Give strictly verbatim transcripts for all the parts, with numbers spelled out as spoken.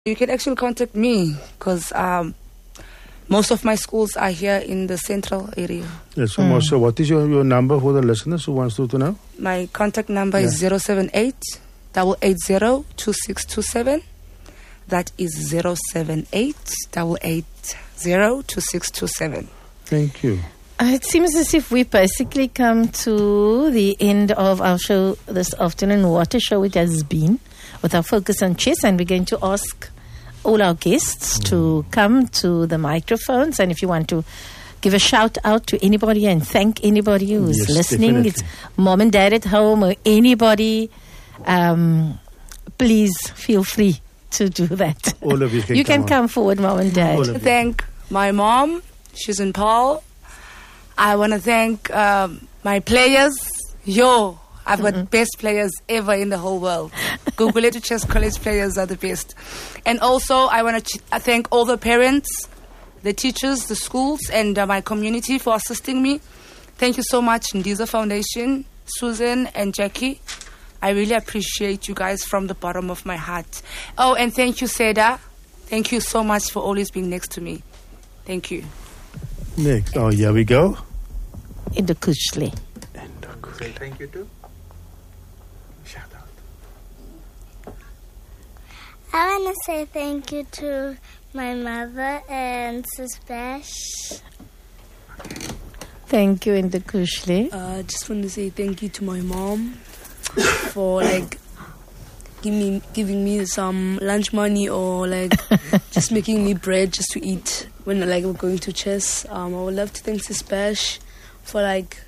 You can actually contact me because um, most of my schools are here in the central area. Yes, so, mm. so what is your, your number for the listeners who wants to, to know? My contact number yeah. is zero seven eight, eight eight zero, two six two seven. That is zero seven eight, eight eight zero, two six two seven. Thank you. Uh, it seems as if we basically come to the end of our show this afternoon. What a show it has been, with our focus on chess, and we're going to ask all our guests mm. to come to the microphones, and if you want to give a shout out to anybody and thank anybody who's yes, listening, definitely. It's mom and dad at home or anybody, um, please feel free to do that. All of you can you come can come forward, mom and dad. To thank my mom, she's in Paul. I want to thank um, my players. Yo, I've got mm-hmm. best players ever in the whole world. Gugulethu Chess College players are the best. And also, I want to ch- thank all the parents, the teachers, the schools, and uh, my community for assisting me. Thank you so much, Ndiza Foundation, Susan and Jackie. I really appreciate you guys from the bottom of my heart. Oh, and thank you, Seda. Thank you so much for always being next to me. Thank you. Next. Oh, here we go. Indokushli. Say thank you too. Shout out. I want to say thank you to my mother and Sis Bash. Thank you, Indokushli. I uh, just want to say thank you to my mom for like giving me, giving me some lunch money or like just making me bread just to eat when like we're going to chess. Um, I would love to thank Sis Bash for like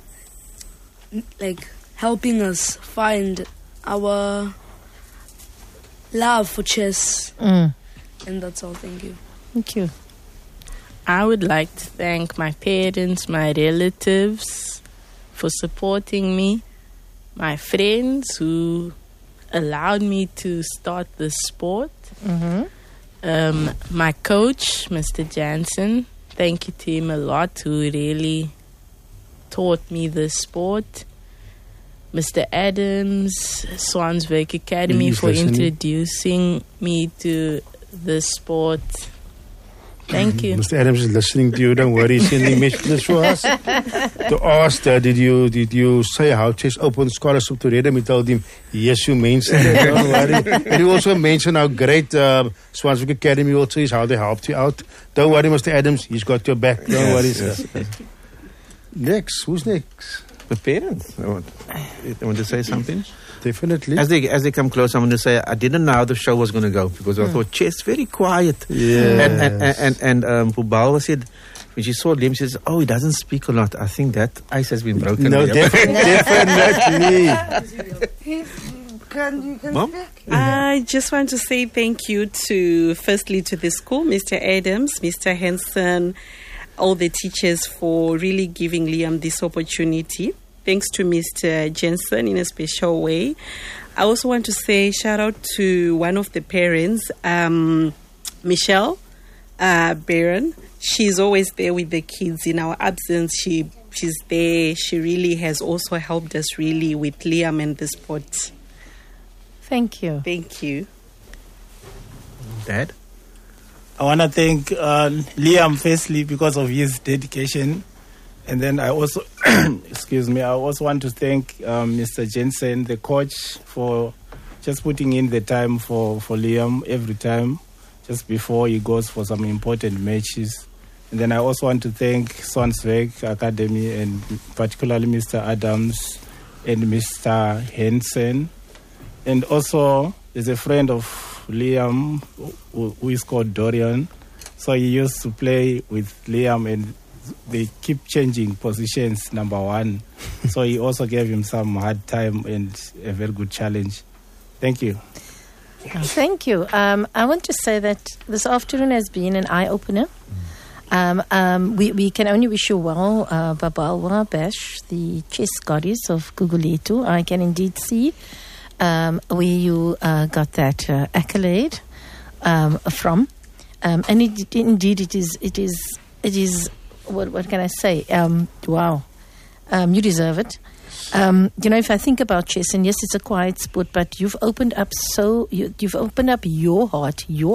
like helping us find our love for chess. Mm. And that's all. Thank you. Thank you. I would like to thank my parents, my relatives for supporting me, my friends who allowed me to start this sport, mm-hmm. um, my coach, Mister Jansen. Thank you to him a lot, who really taught me this sport. Mister Adams, Swansburg Academy, He's for listening. introducing me to this sport. Thank you. Mister Adams is listening to you. Don't worry, he's sending messages for us. To ask, uh, did you did you say how Chess Open scholarship to Redem? We told him, yes, you mentioned it. Don't worry. And you also mentioned how great uh, Swansburg Academy also is, how they helped you out. Don't worry, Mister Adams, he's got your back. Don't yes, worry, yes, sir. yes. Next, who's next? The parents. I want, I want to say something. Definitely. As they as they come close, I want to say I didn't know how the show was going to go because I mm. thought chess very quiet. Yeah. And and and and, and um, Pubal said when she saw Liam, she says, "Oh, he doesn't speak a lot." I think that ice has been broken. No, def- definitely. Can you can Mom? speak? I just want to say thank you to firstly to the school, Mister Adams, Mister Henson, all the teachers for really giving Liam this opportunity. Thanks to Mister Jensen in a special way. I also want to say shout out to one of the parents, um, Michelle uh, Barron. She's always there with the kids in our absence. She she's there. She really has also helped us really with Liam and the sport. Thank you. Thank you. Dad? I want to thank uh, Liam firstly because of his dedication. And then I also, excuse me, I also want to thank um, Mister Jensen, the coach, for just putting in the time for, for Liam every time, just before he goes for some important matches. And then I also want to thank Swansburg Academy and particularly Mister Adams and Mister Henson. And also, there's a friend of Liam who, who is called Dorian. So he used to play with Liam and they keep changing positions, number one. So he also gave him some hard time and a very good challenge. Thank you. Thank you. Um, I want to say that this afternoon has been an eye-opener. Um, um, we, we can only wish you well, uh, Babalwa Bash, the chess goddess of Gugulethu. I can indeed see um, where you uh, got that uh, accolade um, from. Um, and it, indeed, it is, it is, it is, What, what can I say? Um, wow. Um, you deserve it. Um, you know, if I think about chess, and yes, it's a quiet sport, but you've opened up so you, you've opened up your heart, your